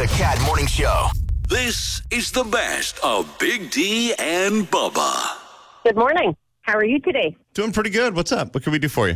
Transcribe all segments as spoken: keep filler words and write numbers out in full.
the Cat Morning Show. This is the best of Big D and Bubba. Good morning. How are you today? Doing pretty good. What's up? What can we do for you?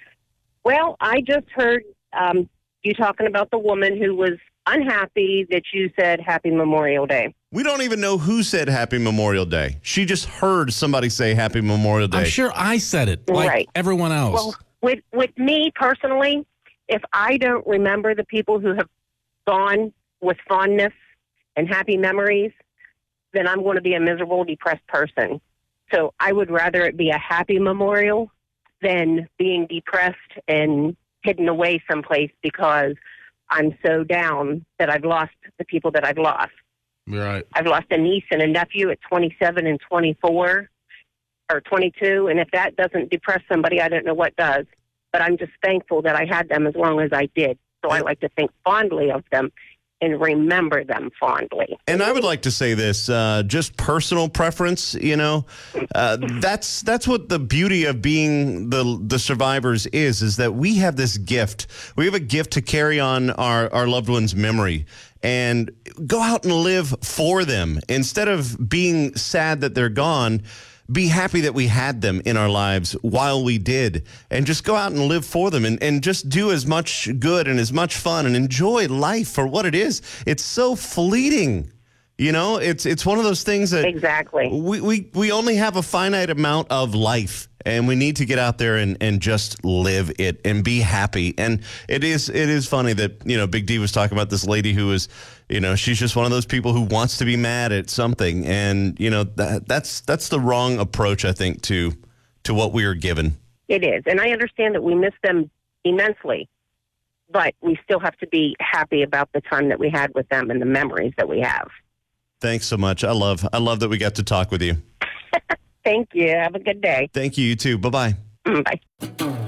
Well, I just heard um, you talking about the woman who was unhappy that you said Happy Memorial Day. We don't even know who said Happy Memorial Day. She just heard somebody say Happy Memorial Day. I'm sure I said it, like Right. everyone else. Well, with with me personally, if I don't remember the people who have gone with fondness and happy memories, then I'm going to be a miserable, depressed person. So I would rather it be a happy memorial than being depressed and hidden away someplace because I'm so down that I've lost the people that I've lost. Right. I've lost a niece and a nephew at twenty-seven and twenty-four or twenty-two, and if that doesn't depress somebody, I don't know what does. But I'm just thankful that I had them as long as I did. So I like to think fondly of them and remember them fondly. And I would like to say this, uh, just personal preference, you know, uh, that's that's what the beauty of being the the survivors is, is that we have this gift. We have a gift to carry on our, our loved one's memory and go out and live for them. Instead of being sad that they're gone, be happy that we had them in our lives while we did, and just go out and live for them and, and just do as much good and as much fun and enjoy life for what it is. It's so fleeting. You know, it's it's one of those things that Exactly. we, we, we only have a finite amount of life, and we need to get out there and, and just live it and be happy. And it is it is funny that, you know, Big D was talking about this lady who was, you know, she's just one of those people who wants to be mad at something. And, you know, that, that's that's the wrong approach, I think, to to what we are given. It is. And I understand that we miss them immensely, but we still have to be happy about the time that we had with them and the memories that we have. Thanks so much. I love I love that we got to talk with you. Thank you. Have a good day. Thank you, you too. Bye-bye. Bye.